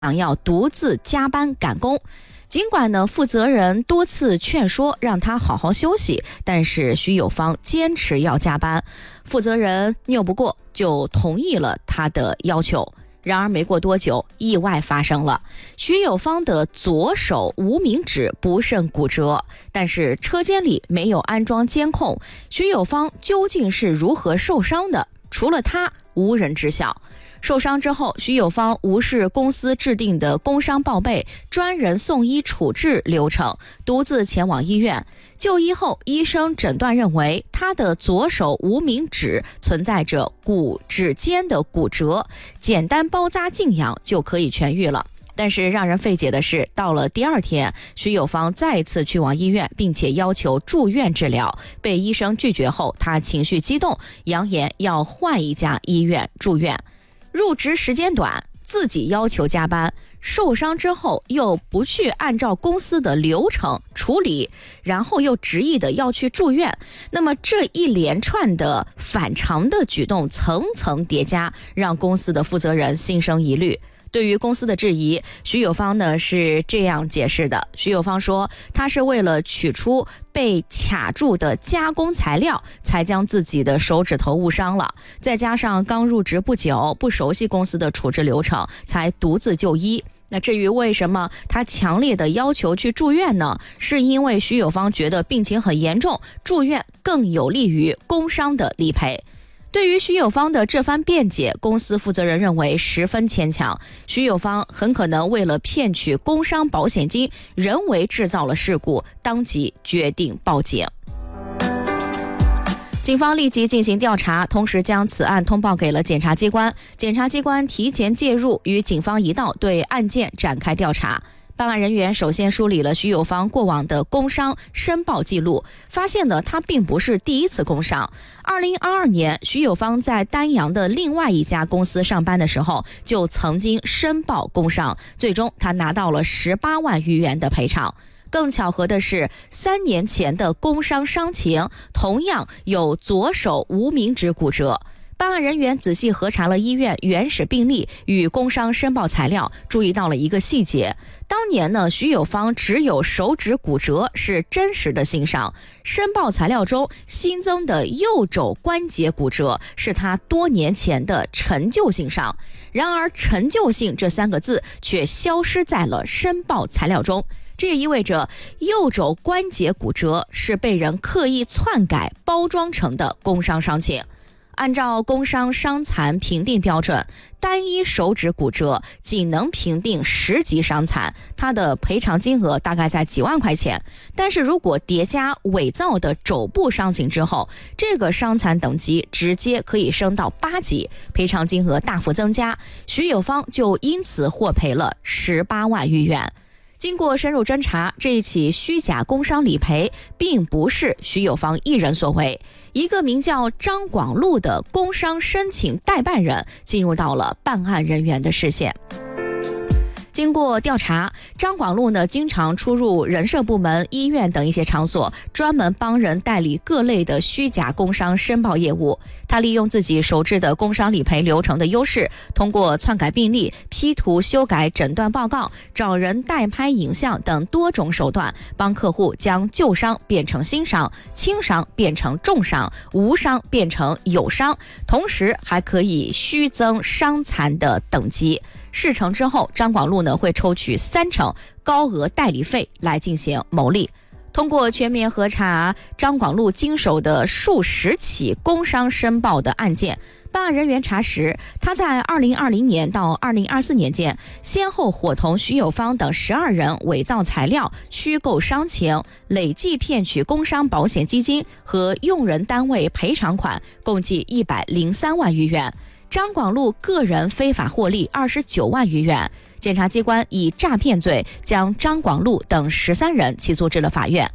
想要独自加班赶工。尽管呢，负责人多次劝说让他好好休息，但是徐有芳坚持要加班，负责人拗不过，就同意了他的要求。然而没过多久，意外发生了，徐有芳的左手无名指不慎骨折，但是车间里没有安装监控，徐有芳究竟是如何受伤的，除了他无人知晓。受伤之后，徐有芳无视公司制定的工伤报备、专人送医处置流程，独自前往医院。就医后，医生诊断认为他的左手无名指存在着骨指间的骨折，简单包扎静养就可以痊愈了。但是让人费解的是，到了第二天，徐有芳再次去往医院，并且要求住院治疗，被医生拒绝后，他情绪激动，扬言要换一家医院住院。入职时间短，自己要求加班，受伤之后又不去按照公司的流程处理，然后又执意的要去住院。那么这一连串的反常的举动层层叠加，让公司的负责人心生疑虑。对于公司的质疑，徐有芳呢是这样解释的。徐有芳说，他是为了取出被卡住的加工材料，才将自己的手指头误伤了，再加上刚入职不久，不熟悉公司的处置流程，才独自就医。那至于为什么他强烈的要求去住院呢？是因为徐有芳觉得病情很严重，住院更有利于工伤的理赔。对于徐有芳的这番辩解，公司负责人认为十分牵强，徐有芳很可能为了骗取工伤保险金，人为制造了事故，当即决定报警。警方立即进行调查，同时将此案通报给了检察机关。检察机关提前介入，与警方一道对案件展开调查。办案人员首先梳理了徐有芳过往的工伤申报记录，发现呢他并不是第一次工伤。2022年，徐有芳在丹阳的另外一家公司上班的时候，就曾经申报工伤，最终他拿到了18万余元的赔偿。更巧合的是，3年前的工伤伤情同样有左手无名指骨折。办案人员仔细核查了医院原始病历与工伤申报材料，注意到了一个细节。当年呢，徐有芳只有手指骨折是真实的新伤，申报材料中新增的右肘关节骨折是他多年前的陈旧性伤。然而陈旧性这3个字却消失在了申报材料中，这也意味着右肘关节骨折是被人刻意篡改包装成的工伤伤情。按照工伤伤残评定标准，单一手指骨折仅能评定10级伤残，它的赔偿金额大概在几万块钱。但是如果叠加伪造的肘部伤情之后，这个伤残等级直接可以升到8级，赔偿金额大幅增加，徐有芳就因此获赔了18万余元。经过深入侦查，这一起虚假工伤理赔并不是徐有芳一人所为，一个名叫张广禄的工伤申请代办人进入到了办案人员的视线。经过调查，张广禄呢经常出入人社部门、医院等一些场所，专门帮人代理各类的虚假工伤申报业务。他利用自己熟知的工伤理赔流程的优势，通过篡改病历、P 图修改诊断报告、找人代拍影像等多种手段，帮客户将旧伤变成新伤、轻伤变成重伤、无伤变成有伤，同时还可以虚增伤残的等级。事成之后，张广禄呢会抽取30%高额代理费来进行牟利。通过全面核查张广禄经手的数十起工伤申报的案件，办案人员查实，他在2020年到2024年间，先后伙同徐有芳等12人伪造材料、虚构伤情，累计骗取工伤保险基金和用人单位赔偿款共计103万余元。张广禄个人非法获利29万余元，检察机关以诈骗罪将张广禄等13人起诉至了法院。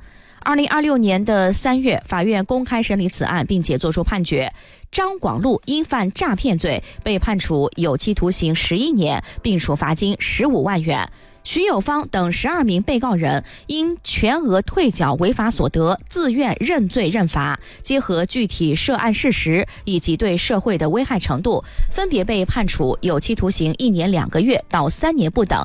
2026年的3月，法院公开审理此案，并且作出判决。张广禄因犯诈骗罪，被判处有期徒刑11年，并处罚金15万元。徐有芳等12名被告人因全额退缴违法所得，自愿认罪认罚，结合具体涉案事实以及对社会的危害程度，分别被判处有期徒刑1年2个月到3年不等，